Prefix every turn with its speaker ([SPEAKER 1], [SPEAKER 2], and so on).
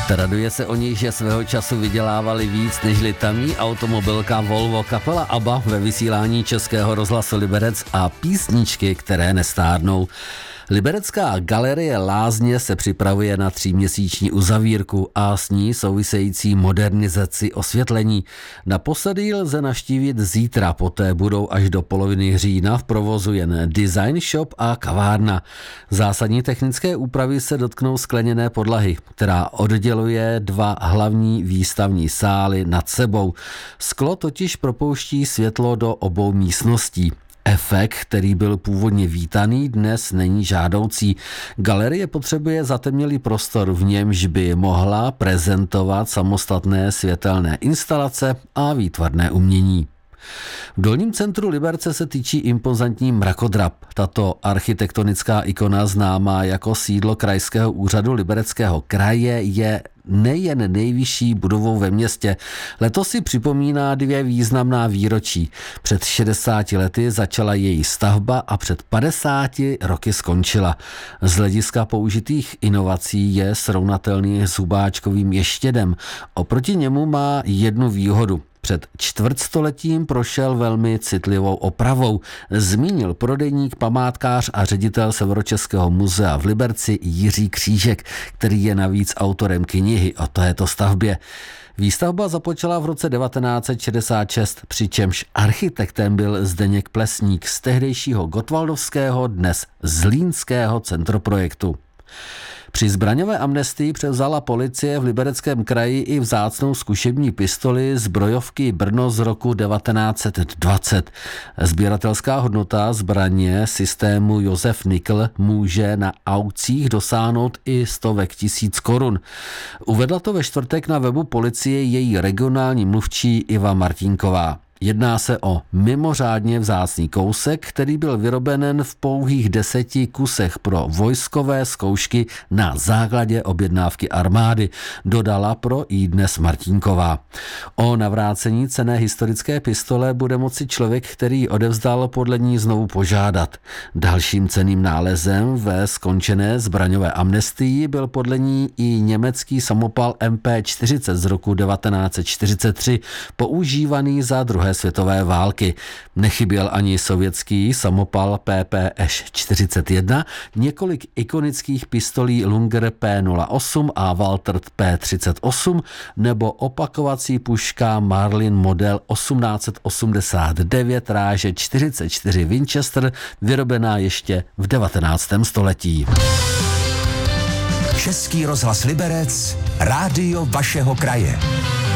[SPEAKER 1] Traduje se o nich, že svého času vydělávali víc nežli tamní automobilka Volvo, kapela ABBA ve vysílání Českého rozhlasu Liberec a písničky, které nestárnou. Liberecká galerie Lázně se připravuje na 3měsíční uzavírku a s ní související modernizaci osvětlení. Naposledy lze navštívit zítra, poté budou až do poloviny října v provozu jen design shop a kavárna. Zásadní technické úpravy se dotknou skleněné podlahy, která odděluje dva hlavní výstavní sály nad sebou. Sklo totiž propouští světlo do obou místností. Efekt, který byl původně vítaný, dnes není žádoucí. Galerie potřebuje zatemnělý prostor, v němž by mohla prezentovat samostatné světelné instalace a výtvarné umění. V dolním centru Liberce se týčí impozantní mrakodrap. Tato architektonická ikona, známá jako sídlo krajského úřadu Libereckého kraje, je nejen nejvyšší budovou ve městě. Letos si připomíná 2 významná výročí. Před 60 lety začala její stavba a před 50 roky skončila. Z hlediska použitých inovací je srovnatelný s Hubáčkovým Ještědem. Oproti němu má jednu výhodu. Před čtvrtstoletím prošel velmi citlivou opravou, zmínil prodejník, památkář a ředitel Severočeského muzea v Liberci Jiří Křížek, který je navíc autorem knihy o této stavbě. Výstavba započala v roce 1966, přičemž architektem byl Zdeněk Plesník z tehdejšího Gottwaldovského, dnes Zlínského centroprojektu. Při zbraňové amnestii převzala policie v Libereckém kraji i vzácnou zkušební pistoli zbrojovky Brno z roku 1920. Sběratelská hodnota zbraně systému Josef Nikl může na aukcích dosáhnout i stovek tisíc korun. Uvedla to ve čtvrtek na webu policie její regionální mluvčí Iva Martinková. Jedná se o mimořádně vzácný kousek, který byl vyroben v pouhých 10 kusech pro vojskové zkoušky na základě objednávky armády, dodala pro iDnes Martinková. O navrácení cenné historické pistole bude moci člověk, který odevzdal, podle ní znovu požádat. Dalším cenným nálezem ve skončené zbraňové amnestii byl podle ní i německý samopal MP40 z roku 1943, používaný za druhé světové války. Nechyběl ani sovětský samopal PPŠ-41, několik ikonických pistolí Lunger P08 a Walter P38 nebo opakovací puška Marlin model 1889 ráže 44 Winchester, vyrobená ještě v 19. století.
[SPEAKER 2] Český rozhlas Liberec, rádio vašeho kraje.